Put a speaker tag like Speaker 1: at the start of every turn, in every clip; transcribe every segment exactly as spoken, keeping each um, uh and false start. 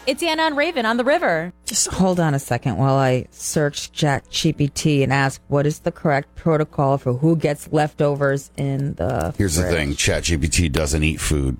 Speaker 1: It's Anna and Raven on the river. Just hold on a second while I search ChatGPT and ask what is the correct protocol for who gets leftovers in the
Speaker 2: Here's
Speaker 1: fridge.
Speaker 2: the thing. ChatGPT doesn't eat food.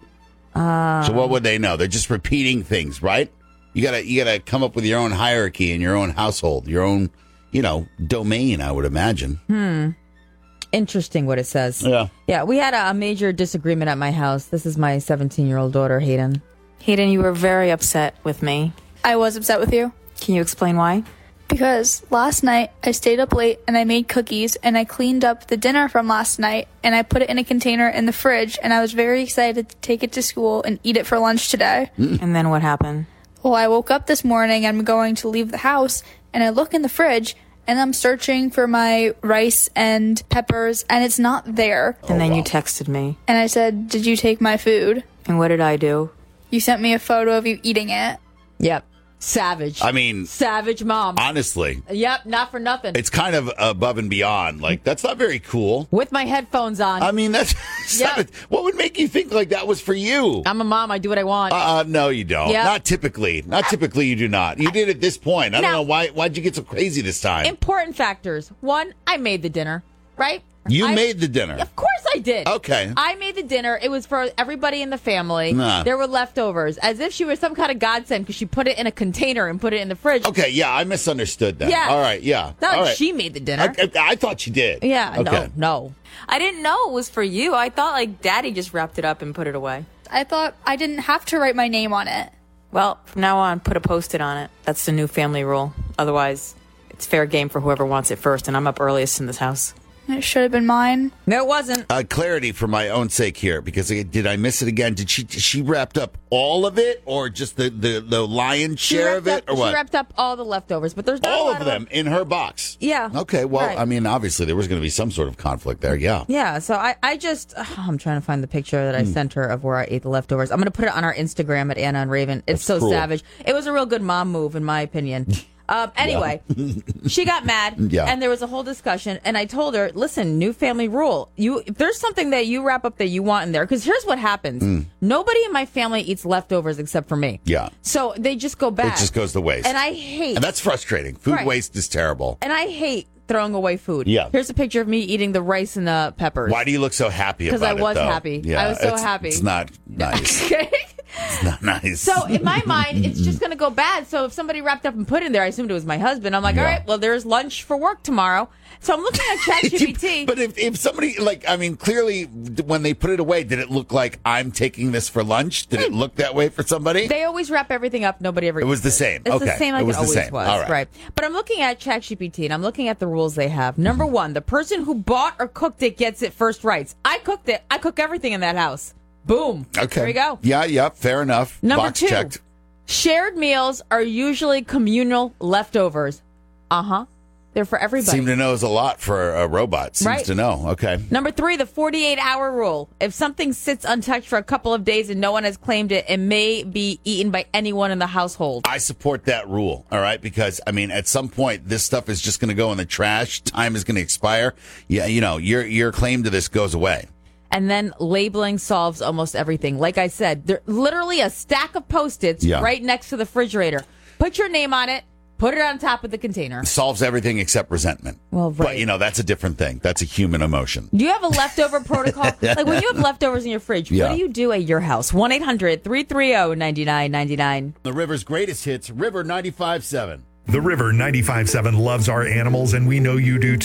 Speaker 1: Uh,
Speaker 2: so what would they know? They're just repeating things, right? You gotta you gotta come up with your own hierarchy in your own household, your own, you know, domain, I would imagine.
Speaker 1: Hmm. Interesting what it says.
Speaker 2: Yeah.
Speaker 1: Yeah, we had a, a major disagreement at my house. This is my seventeen-year-old daughter, Hayden.
Speaker 3: Hayden, you were very upset with me.
Speaker 4: I was upset with you.
Speaker 3: Can you explain why?
Speaker 4: Because last night I stayed up late and I made cookies and I cleaned up the dinner from last night and I put it in a container in the fridge and I was very excited to take it to school and eat it for lunch today.
Speaker 3: Mm. And then what happened?
Speaker 4: Well, I woke up this morning and I'm going to leave the house and I look in the fridge and I'm searching for my rice and peppers and it's not there.
Speaker 3: And
Speaker 2: oh,
Speaker 3: then
Speaker 2: wow.
Speaker 3: you texted me.
Speaker 4: And I said, "Did you take my food?"
Speaker 3: And what did I do?
Speaker 4: You sent me a photo of you eating it.
Speaker 1: Yep. Savage.
Speaker 2: I mean,
Speaker 1: savage mom.
Speaker 2: Honestly.
Speaker 1: Yep, not for nothing.
Speaker 2: It's kind of above and beyond. Like, that's not very cool.
Speaker 1: With my headphones on.
Speaker 2: I mean, that's...
Speaker 1: Yeah.
Speaker 2: Not, what would make you think like that was for you?
Speaker 1: I'm a mom. I do what I want.
Speaker 2: Uh, no, you don't.
Speaker 1: Yep.
Speaker 2: Not typically. Not typically you do not. You did at this point. I don't
Speaker 1: Now-
Speaker 2: know why. Why'd you get so crazy this time?
Speaker 1: Important factors. One, I made the dinner, right?
Speaker 2: You
Speaker 1: I-
Speaker 2: made the dinner.
Speaker 1: Of course I did.
Speaker 2: Okay.
Speaker 1: I made the dinner. It was for everybody in the family.
Speaker 2: Nah.
Speaker 1: There were leftovers. As if she was some kind of godsend because she put it in a container and put it in the fridge.
Speaker 2: Okay, yeah, I misunderstood that.
Speaker 1: Yeah.
Speaker 2: All right, yeah.
Speaker 1: Not
Speaker 2: All
Speaker 1: like
Speaker 2: right.
Speaker 1: she made the dinner.
Speaker 2: I, I, I thought she did.
Speaker 1: Yeah,
Speaker 2: Okay.
Speaker 1: no, no.
Speaker 3: I didn't know it was for you. I thought like Daddy just wrapped it up and put it away.
Speaker 4: I thought I didn't have to write my name on it.
Speaker 3: Well, from now on, put a post-it on it. That's the new family rule. Otherwise, it's fair game for whoever wants it first, and I'm up earliest in this house.
Speaker 4: It should have been mine.
Speaker 1: No, it wasn't.
Speaker 2: Uh, clarity for my own sake here, because I, did I miss it again? Did she she wrapped up all of it, or just the, the, the lion's
Speaker 1: She
Speaker 2: share
Speaker 1: wrapped
Speaker 2: of it,
Speaker 1: up,
Speaker 2: or what?
Speaker 1: She wrapped up all the leftovers, but there's not a
Speaker 2: all
Speaker 1: lot
Speaker 2: of them in her box.
Speaker 1: Yeah.
Speaker 2: Okay, well,
Speaker 1: Right.
Speaker 2: I mean, obviously there was going to be some sort of conflict there, yeah.
Speaker 1: Yeah, so I, I just, oh, I'm trying to find the picture that I
Speaker 2: Hmm.
Speaker 1: sent her of where I ate the leftovers. I'm going to put it on our Instagram at Anna and Raven. It's
Speaker 2: That's
Speaker 1: so
Speaker 2: cruel.
Speaker 1: savage. It was a real good mom move, in my opinion. Um, anyway, she got mad,
Speaker 2: Yeah.
Speaker 1: and there was a whole discussion, and I told her, listen, new family rule. You, if there's something that you wrap up that you want in there, because here's what happens.
Speaker 2: Mm.
Speaker 1: Nobody in my family eats leftovers except for me.
Speaker 2: Yeah.
Speaker 1: So they just go bad.
Speaker 2: It just goes to waste.
Speaker 1: And I hate...
Speaker 2: And that's frustrating. Food
Speaker 1: Right.
Speaker 2: waste is terrible.
Speaker 1: And I hate throwing away food.
Speaker 2: Yeah.
Speaker 1: Here's a picture of me eating the rice and the peppers.
Speaker 2: Why do you look so happy about it,
Speaker 1: Because I was
Speaker 2: though?
Speaker 1: happy.
Speaker 2: Yeah,
Speaker 1: I was so
Speaker 2: it's-
Speaker 1: happy.
Speaker 2: It's not nice.
Speaker 1: Okay.
Speaker 2: It's not nice.
Speaker 1: So in my mind, it's just going to go bad. So if somebody wrapped up and put it in there, I assumed it was my husband. I'm like,
Speaker 2: Yeah.
Speaker 1: all right, well, there's lunch for work tomorrow. So I'm looking at ChatGPT.
Speaker 2: But if, if somebody, like, I mean, clearly when they put it away, did it look like I'm taking this for lunch? Did it look that way for somebody?
Speaker 1: They always wrap everything up. Nobody ever
Speaker 2: It was
Speaker 1: eats
Speaker 2: the same.
Speaker 1: It's
Speaker 2: Okay.
Speaker 1: the same like
Speaker 2: It
Speaker 1: it,
Speaker 2: was the
Speaker 1: always
Speaker 2: same.
Speaker 1: was.
Speaker 2: All right.
Speaker 1: But I'm looking at ChatGPT and I'm looking at the rules they have. Number one, the person who bought or cooked it gets it first rights. I cooked it. I cook everything in that house. Boom.
Speaker 2: Okay.
Speaker 1: There we go.
Speaker 2: Yeah, yeah, fair enough.
Speaker 1: Number
Speaker 2: Box
Speaker 1: two,
Speaker 2: checked.
Speaker 1: shared meals are usually communal leftovers. Uh-huh. They're for everybody.
Speaker 2: Seem to knows a lot for a robot. Seems
Speaker 1: Right.
Speaker 2: to know. Okay.
Speaker 1: Number three, the forty-eight hour rule. If something sits untouched for a couple of days and no one has claimed it, it may be eaten by anyone in the household.
Speaker 2: I support that rule, all right? Because, I mean, at some point, this stuff is just going to go in the trash. Time is going to expire. Yeah, you know, your your claim to this goes away.
Speaker 1: And then labeling solves almost everything. Like I said, there's literally a stack of Post-its
Speaker 2: Yeah.
Speaker 1: right next to the refrigerator. Put your name on it. Put it on top of the container.
Speaker 2: Solves everything except resentment.
Speaker 1: Well,
Speaker 2: But,
Speaker 1: right.
Speaker 2: you know, that's a different thing. That's a human emotion.
Speaker 1: Do you have a leftover protocol? Like when you have leftovers in your fridge,
Speaker 2: Yeah.
Speaker 1: what do you do at your house? one eight hundred three three zero nine nine nine nine.
Speaker 2: The River's greatest hits, River ninety-five point seven.
Speaker 5: The River ninety-five point seven loves our animals, and we know you do too.